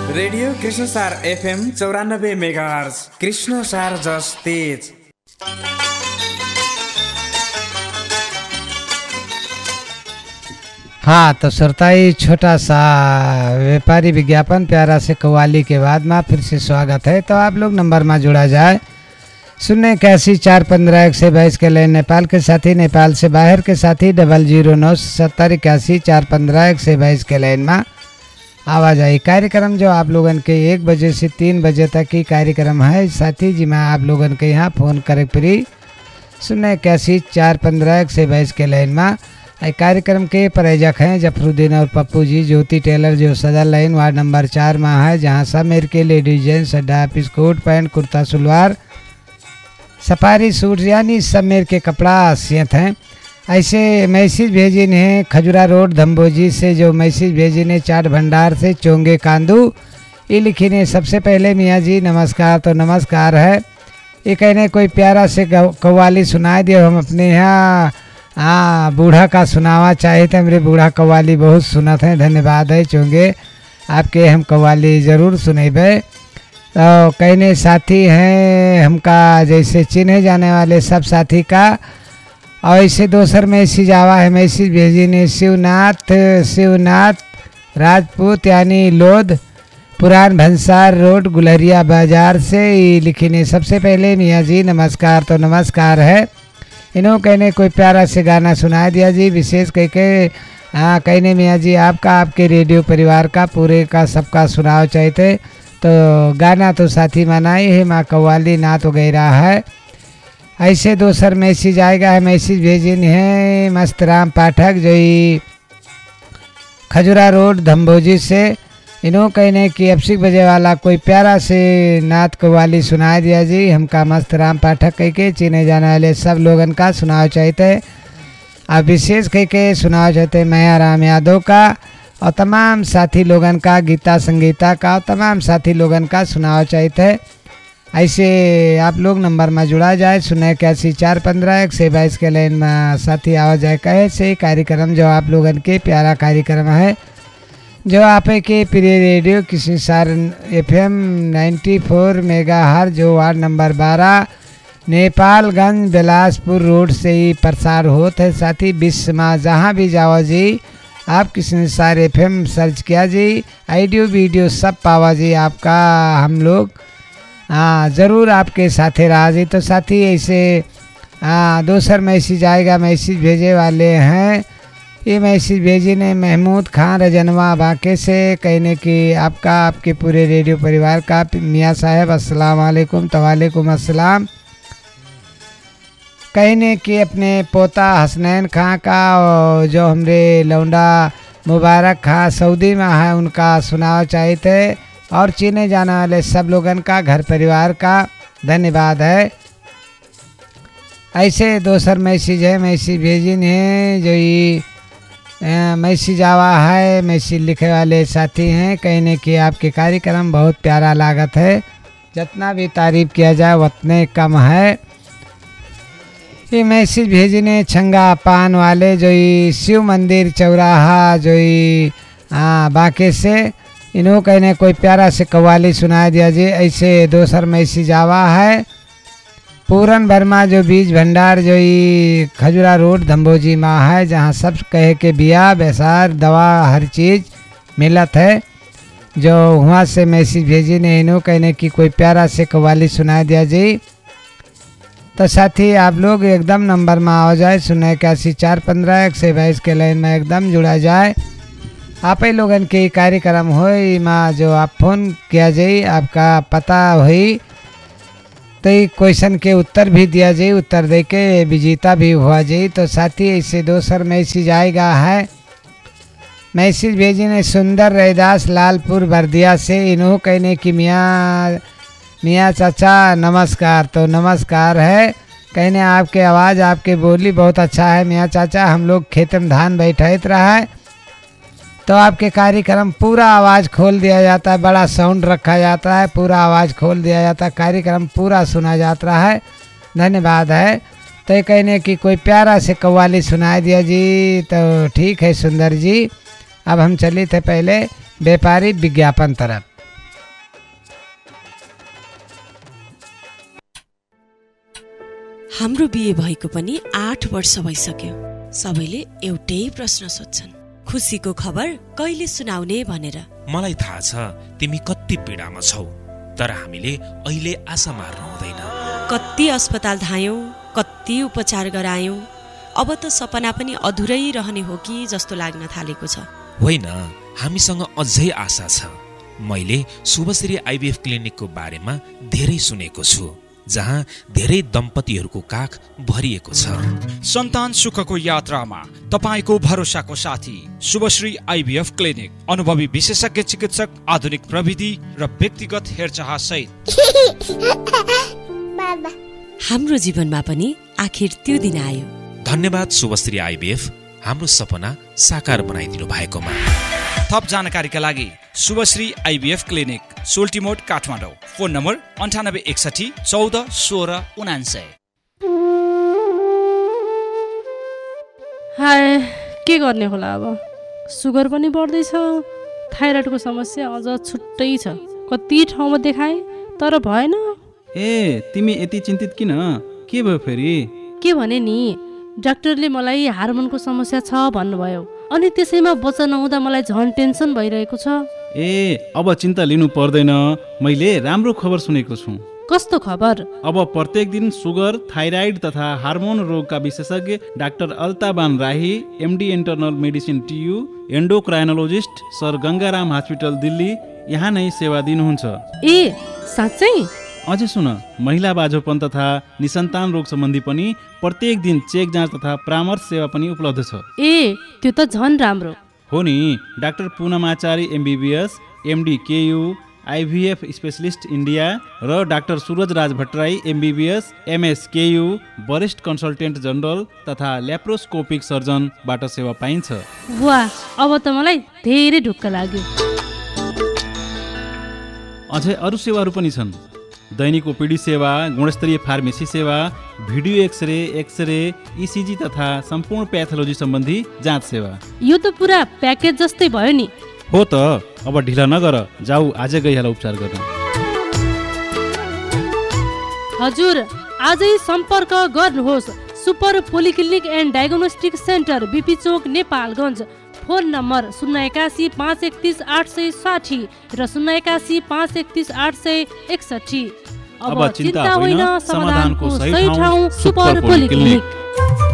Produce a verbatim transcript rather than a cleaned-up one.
Radio Krishna सार FM चौरानब्बे megahertz Krishna सार जस तेज। हाँ तो श्रोताई, छोटा सा व्यापारी विज्ञापन प्यारा से कव्वाली के बाद में फिर से स्वागत है। तो आप लोग नंबर में जुड़ा जाए शून्य इक्यासी चार पंद्रह एक से बाईस के लाइन नेपाल के साथी, नेपाल से बाहर के साथी डबल जीरो नौ सत्तर इक्यासी चार पंद्रह एक से बाईस के लाइन में आवाज आई। कार्यक्रम जो आप लोगन के एक बजे से तीन बजे तक की कार्यक्रम है साथी जी, मैं आप लोगन के यहाँ फ़ोन करे फ्री शून्य इक्यासी चार पंद्रह एक से बाईस के लाइन में। कार्यक्रम के प्रायोजक हैं जफरुद्दीन और पप्पू जी, ज्योति टेलर जो सदर लाइन वार्ड नंबर चार में है, जहाँ सब मेरे के लेडीज जेंट्स अड्डा पीस कोट pant kurta salwar safari suit यानी सब मेरे के कपड़ा सियत हैं। ऐसे मैसेज भेजी ने खजुरा रोड धम्बोजी से, जो मैसेज भेजी ने चाट भंडार से चोंगे कांदू, ये लिखी ने सबसे पहले मियाँ जी नमस्कार। तो नमस्कार है, ये कहने कोई प्यारा से कव्वाली सुनाए दिए, हम अपने यहाँ हाँ बूढ़ा का सुनावा चाहे थे, मेरे बूढ़ा कव्वाली बहुत सुनत हैं। धन्यवाद है चोंगे, आपके हम कव्वाली ज़रूर सुनेबे। तो कहने साथी हैं हमका जैसे चिन्हे जाने वाले सब साथी का, और ऐसे दोसर मैसेज आवा है, मैसेज भेजी ने शिवनाथ शिवनाथ राजपूत यानी लोध पुरान भंसार रोड गुलहरिया बाजार से, लिखी ने सबसे पहले मियाँ जी नमस्कार। तो नमस्कार है, इन्हों कहने कोई प्यारा से गाना सुना दिया जी, विशेष कह के हाँ कहने मियाँ जी आपका आपके रेडियो परिवार का पूरे का सबका सुनाव चाहते। तो गाना तो साथी मनाई है, माँ कव्वाली ना तो गई रहा है। ऐसे दोसर मैसेज आएगा है, मैसेज भेजिन है मस्तराम पाठक जो खजुरा रोड धम्बोजी से, इन्हों कहने की अफसिक बजे वाला कोई प्यारा से नात कव्वाली सुना दिया जी, हमका मस्तराम पाठक कह के चिने जाने वाले सब लोगन का सुनाव चाहते। अब विशेष कह के सुनाव चाहते मैया राम यादव का और तमाम साथी लोगन का, गीता संगीता का और तमाम साथी लोगन का सुनाव चाहते। ऐसे आप लोग नंबर में जुड़ा जाए शून्य इक्यासी चार पंद्रह एक से बाईस के लाइन में साथी आवाज जाए कहे से कार्यक्रम जो आप लोगन के प्यारा कार्यक्रम है, जो आप के प्रिय रेडियो किसी सार एफ एम नाइन्टी फोर मेगा हर जो वार्ड नंबर बारह नेपालगंज बिलासपुर रोड से ही प्रसार होता है। साथी विश्व में जहाँ भी जाओ जी, आप किसी सार एफ एम सर्च किया जी, आइडियो वीडियो सब पावा जी, आपका हम लोग हाँ ज़रूर आपके साथे रहा जी। तो साथी ऐसे हाँ दोसर मैसेज आएगा, मैसेज भेजे वाले हैं, ये मैसेज भेजी ने महमूद खान रजनवा बाके से, कहने कि आपका आपके पूरे रेडियो परिवार का मियाँ साहब अस्सलाम वालेकुम। तो वालेकुम अस्सलाम। कहने कि अपने पोता हसनैन खां का और जो हमरे लौंडा मुबारक खां सऊदी में है उनका सुनाव चाहिए थे, और चीने जाने वाले सब लोगन का घर परिवार का धन्यवाद है। ऐसे दोसर मैसेज है, मैसेज भेजिन है जो ये मैसेज आवा है, मैसेज लिखे वाले साथी हैं, कहने कि आपके कार्यक्रम बहुत प्यारा लागत है, जितना भी तारीफ किया जाए उतने कम है। ये मैसेज भेजने छंगा पान वाले जो ये शिव मंदिर चौराहा जो ये हाँ बाके से, इन्हों कहने कोई प्यारा से कव्वाली सुना दिया जी। ऐसे दोसर मैसेज आवा है पूरन वर्मा जो बीज भंडार जो ये खजुरा रोड धम्बोजी में है, जहाँ सब कहे के बिया बेसार दवा हर चीज़ मिलत है, जो वहाँ से मैसेज भेजी ने, इन्हों कहने की कोई प्यारा से कव्वाली सुना दिया जी। तो साथी आप लोग एकदम नंबर में आ जाए शून्य इक्यासी चार पंद्रह एक से बाईस के लाइन में एकदम जुड़ा जाए। आप ही लोगन के कार्यक्रम हो माँ जो आप फ़ोन किया जाए, आपका पता हुई तो क्वेश्चन के उत्तर भी दिया जाए, उत्तर दे के विजेता भी हुआ जाए। तो साथी ऐसे दोसर मैसेज आएगा है, मैसेज भेजी ने सुंदर रैदास लालपुर बर्दिया से, इन्हों कहने की मियाँ मियाँ चाचा नमस्कार। तो नमस्कार है, कहने आपके आवाज़ आपके बोली बहुत अच्छा है मियाँ चाचा, हम लोग खेत में धान बैठत रहा है तो आपके कार्यक्रम पूरा आवाज़ खोल दिया जाता है, बड़ा साउंड रखा जाता है, पूरा आवाज़ खोल दिया जाता है, कार्यक्रम पूरा सुना जाता है। धन्यवाद है। तो ये कहने की कोई प्यारा से कव्वाली सुनाई दिया जी। तो ठीक है सुंदर जी, अब हम चले थे पहले व्यापारी विज्ञापन तरफ। हाम्रो बिहे भएको पनि आठ वर्ष भइसक्यो। सबैले एउटै प्रश्न सोध्छन्, खुसीको खबर कहिले सुनाउने भनेर। मलाई थाहा छ तिमी कति पीडामा छौ, तर हामीले अहिले आशा मार्नु हुँदैन। कति अस्पताल धायौं, कति उपचार गरायौं, अब त सपना पनि अधुरै रहने हो कि जस्तो लाग्न थालेको छ। होइन, हामीसँग अझै आशा छ। मैले शुभश्री आइभीएफ क्लिनिकको बारेमा धेरै सुनेको छु, जहाँ धेरै दम्पतिहरूको काख भरिएको छ। सन्तान सुखको यात्रामा तपाईको भरोसाको साथी शुभश्री आइभीएफ क्लिनिक। अनुभवी विशेषज्ञ चिकित्सक, आधुनिक प्रविधि र व्यक्तिगत हेरचाह सहित। हाम्रो जीवनमा पनि आखिर त्यो दिन आयो। धन्यवाद शुभश्री आइभीएफ, हाम्रो सपना साकार बनाइदिनु भएकोमा। थप जानकारीका लागि Shubhashree IVF clinic, सोल्टिमोड, Kathmandu. Phone number अन्ठानब्बे एकसठी चौध सोह्र उनान्सय। हाय, के गर्ने होला अब? सुगर पनि बढ्दैछ, थाइरोइडको समस्या अझ छुट्टै छ। कति ठाउँमा देखाएँ तर भएन। ए, तिमी यति चिन्तित किन? के भयो फेरि? के भने नि, डाक्टरले मलाई हार्मोनको समस्या छ भन्नुभयो, अनि त्यसैमा बच्चा नहुँदा मलाई झन् टेन्सन भइरहेको छ। ए, अब चिन्ता लिनु पर्दैन, मैले राम्रो खबर सुनेको छु। कस्तो खबर? अब प्रत्येक दिन सुगर, थाइराइड तथा हार्मोन रोगका विशेषज्ञ डाक्टर अल्ताबान राही, एमडी इन्टरनल मेडिसिन टियु, एन्डोक्राइनोलोजिस्ट, सर गङ्गाराम हस्पिटल दिल्ली यहाँ नै सेवा दिनुहुन्छ। ए, साँच्चै? अझै सुन, महिला बाझोपन तथा निसन्तान रोग सम्बन्धी पनि प्रत्येक दिन चेक जाँच तथा परामर्श सेवा पनि उपलब्ध छ। ए, त्यो त झन् राम्रो हो नि। Doctor पूनमाचारी MBBS, MD KU, IVF specialist India र डाक्टर सूरज राज भट्टराई एमबीबीएस, एमएस केयु, वरिष्ठ कन्सल्टेन्ट जनरल तथा ल्याप्रोस्कोपिक सर्जनबाट सेवा पाइन्छ। वाह, अब त मलाई धेरै ढुक्क लाग्यो। अझै अरू सेवाहरू पनि छन्। दैनिक ओपीडी सेवा, गुणस्तरीय फार्मेसी सेवा, भिडियो एक्सरे, एक्सरे, इसिजी तथा सम्पूर्ण प्याथोलोजी सम्बन्धी जाँच सेवा। यो त पुरा प्याकेज जस्तै भयो नि। हो त, अब ढिला नगर, जाऊ आजै गइहाल उपचार गर्न। हजुर, आजै सम्पर्क गर्नुहोस् super polyclinic and diagnostic centre, बिपी चोक, नेपालगञ्ज। फोन नम्बर शून्य एकासी पाँच एकतिस आठ सय साठी र शून्य एकासी पाँच एकतिस आठ सय एकसठी। अब चिन्ता होइन, समाधानको सही ठाउँ सुपर पोलिक्लिनिक।